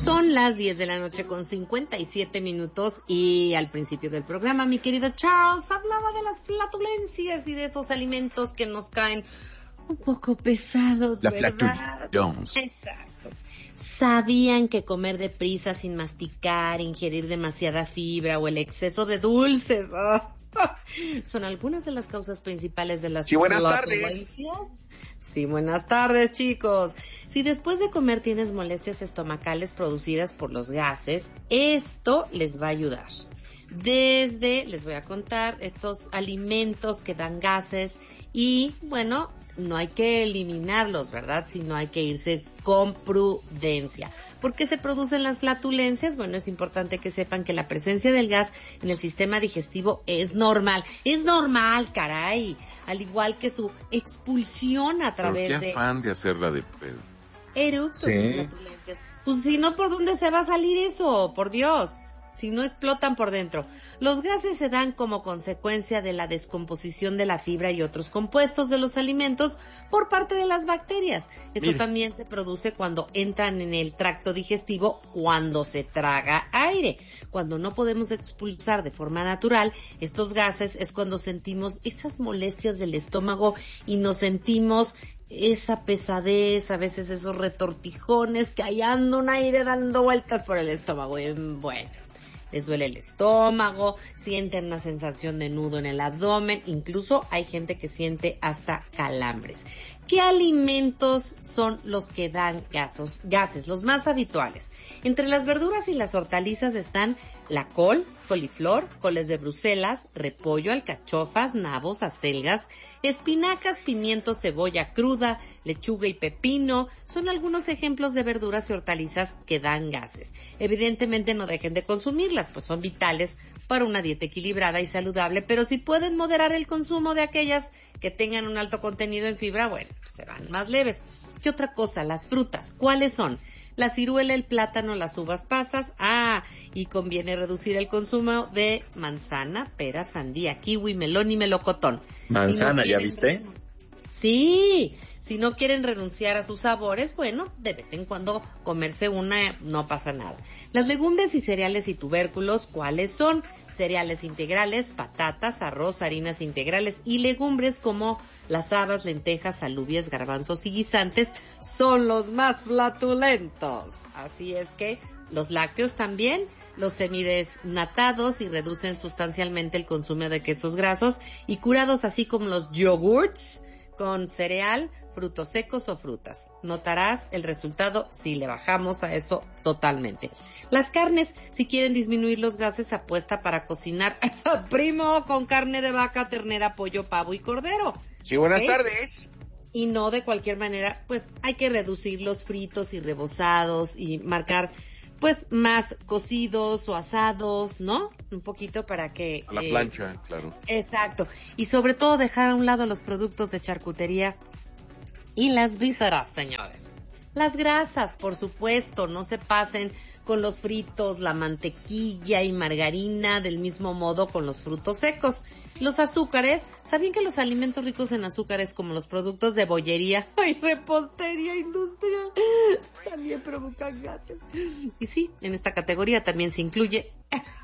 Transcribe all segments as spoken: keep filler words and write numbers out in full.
Son las diez de la noche con cincuenta y siete minutos y al principio del programa mi querido Charles hablaba de las flatulencias y de esos alimentos que nos caen un poco pesados, la ¿verdad? Jones. Exacto. ¿Sabían que comer deprisa sin masticar, ingerir demasiada fibra o el exceso de dulces oh, son algunas de las causas principales de las sí, buenas flatulencias? tardes. Sí, buenas tardes, chicos. Si después de comer tienes molestias estomacales producidas por los gases, esto les va a ayudar. Desde, les voy a contar, estos alimentos que dan gases y, bueno, no hay que eliminarlos, ¿verdad? Sino hay que irse con prudencia. ¿Por qué se producen las flatulencias? Bueno, es importante que sepan que la presencia del gas en el sistema digestivo es normal. Es normal, caray. Al igual que su expulsión a través de... Pero qué afán de hacerla de pedo. Eructos sí. y flatulencias. Pues si no, ¿por dónde se va a salir eso? Por Dios. Si no explotan por dentro. Los gases se dan como consecuencia de la descomposición de la fibra y otros compuestos de los alimentos por parte de las bacterias. Esto Mire. también se produce cuando entran en el tracto digestivo, cuando se traga aire. Cuando no podemos expulsar de forma natural estos gases es cuando sentimos esas molestias del estómago y nos sentimos esa pesadez, a veces esos retortijones que ahí anda un aire dando vueltas por el estómago. Y bueno, les duele el estómago, sienten una sensación de nudo en el abdomen, incluso hay gente que siente hasta calambres. ¿Qué alimentos son los que dan gasos, gases? Los más habituales. Entre las verduras y las hortalizas están la col, coliflor, coles de Bruselas, repollo, alcachofas, nabos, acelgas, espinacas, pimiento, cebolla cruda, lechuga y pepino. Son algunos ejemplos de verduras y hortalizas que dan gases. Evidentemente no dejen de consumirlas, pues son vitales para una dieta equilibrada y saludable, pero si pueden moderar el consumo de aquellas que tengan un alto contenido en fibra, bueno, pues se van más leves. ¿Qué otra cosa? Las frutas. ¿Cuáles son? La ciruela, el plátano, las uvas pasas. Ah, y conviene reducir el consumo de manzana, pera, sandía, kiwi, melón y melocotón. Manzana, si no ¿ya viste? Renun- sí, si no quieren renunciar a sus sabores, bueno, de vez en cuando comerse una no pasa nada. Las legumbres y cereales y tubérculos, ¿cuáles son? Cereales integrales, patatas, arroz, harinas integrales y legumbres como las habas, lentejas, alubias, garbanzos y guisantes son los más flatulentos. Así es que los lácteos también, los semidesnatados y reducen sustancialmente el consumo de quesos grasos y curados, así como los yogurts con cereal, frutos secos o frutas. Notarás el resultado si le bajamos a eso totalmente. Las carnes, si quieren disminuir los gases, apuesta para cocinar primo con carne de vaca, ternera, pollo, pavo y cordero. Sí, buenas ¿Okay? tardes. Y no de cualquier manera, pues hay que reducir los fritos y rebozados y marcar pues más cocidos o asados, ¿no? Un poquito para que... A la eh, plancha, claro. Exacto. Y sobre todo dejar a un lado los productos de charcutería y las vísceras, señores. Las grasas, por supuesto, no se pasen con los fritos, la mantequilla y margarina, del mismo modo con los frutos secos. Los azúcares, ¿sabían que los alimentos ricos en azúcares como los productos de bollería y repostería industrial también provocan gases? Y sí, en esta categoría también se incluye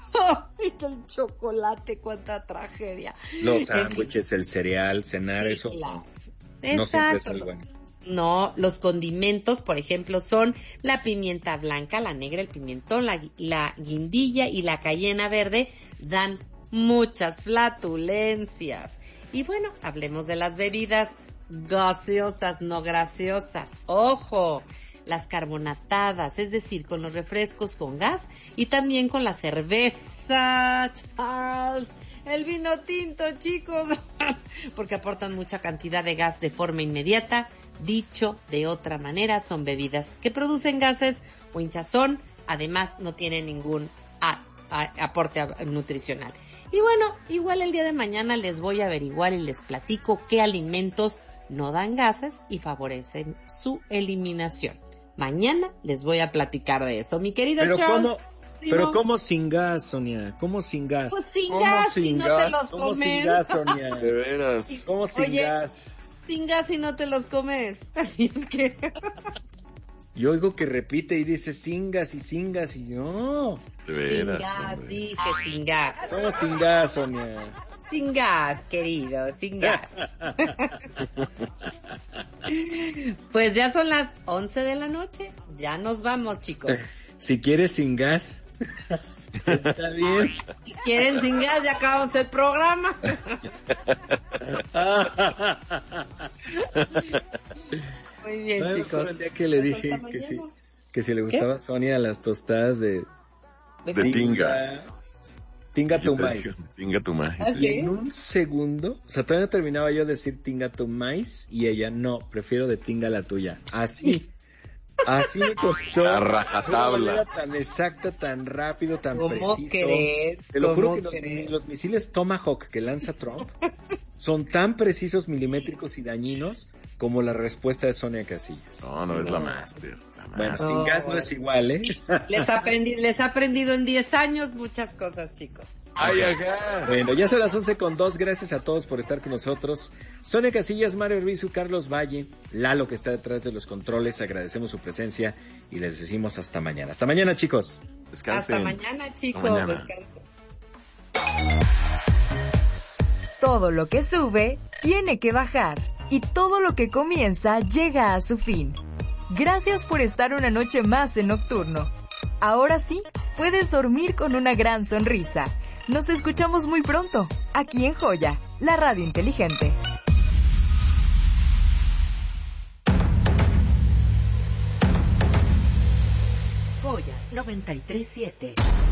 el chocolate, cuánta tragedia. Los sándwiches, el cereal, cenar, sí, eso claro. no, no Exacto. siempre es muy bueno. No, los condimentos, por ejemplo, son la pimienta blanca, la negra, el pimentón, la, la guindilla y la cayena verde, dan muchas flatulencias. Y bueno, hablemos de las bebidas gaseosas, no graciosas. ¡Ojo! Las carbonatadas, es decir, con los refrescos con gas y también con la cerveza, Charles. El vino tinto, chicos, porque aportan mucha cantidad de gas de forma inmediata. Dicho de otra manera, son bebidas que producen gases o hinchazón, además no tienen ningún a, a, aporte a, nutricional. Y bueno, igual el día de mañana les voy a averiguar y les platico qué alimentos no dan gases y favorecen su eliminación. Mañana les voy a platicar de eso, mi querido Pero Charles. ¿cómo? Pero ¿cómo sin gas, Sonia? ¿Cómo sin gas? Pues sin ¿Cómo gas, sin si no gas? te los ¿Cómo comes. sin gas, Sonia? De veras. ¿Cómo sin Oye, gas? sin gas y no te los comes. Así es que... Y oigo que repite y dice sin gas y sin gas y no. De veras, sin gas, hombre. dije sin gas. ¿Cómo sin gas, Sonia? Sin gas, querido, sin gas. Pues ya son las once de la noche. Ya nos vamos, chicos. Si quieres sin gas, está bien. Si quieren sin gas, ya acabamos el programa. Muy bien, ¿Sabes chicos. el día que le Pues dije hasta que si, mañana. que si le gustaba a Sonia las tostadas de... De tinga. Tinga tu Yo te maíz. dije, Tinga tu maíz. ¿Ah, sí. sí? Y en un segundo, o sea, todavía no terminaba yo de decir tinga tu maíz y ella, no, prefiero de tinga la tuya. Así, así me costó. A rajatabla. De una manera tan exacta, tan rápido, tan ¿Cómo preciso. crees? Te lo juro ¿Cómo que los, crees? los misiles Tomahawk que lanza Trump son tan precisos, milimétricos y dañinos como la respuesta de Sonia Casillas. No, no es la máster. La Bueno, máster. sin gas no es igual, ¿eh? Les aprendí, les he aprendido en diez años muchas cosas, chicos. ¡Ay, ajá! Bueno, ya son las once con dos. Gracias a todos por estar con nosotros. Sonia Casillas, Mario Ruiz, Carlos Valle, Lalo que está detrás de los controles. Agradecemos su presencia y les decimos hasta mañana. Hasta mañana, chicos. Descansen. Hasta mañana, chicos. Hasta mañana. Descansen. Todo lo que sube, tiene que bajar. Y todo lo que comienza, llega a su fin. Gracias por estar una noche más en Nocturno. Ahora sí, puedes dormir con una gran sonrisa. Nos escuchamos muy pronto, aquí en Joya, la radio inteligente. Joya noventa y tres siete.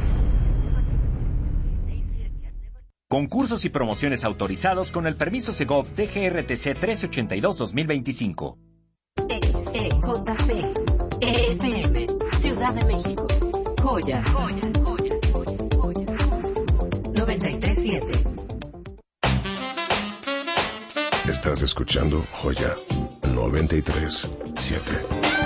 Concursos y promociones autorizados con el permiso Segov D G R T C trece ochenta y dos dos mil veinticinco. X E J P E F M Ciudad de México. Joya. Joya. Joya. Joya. Joya. noventa y tres siete. Estás escuchando Joya noventa y tres siete.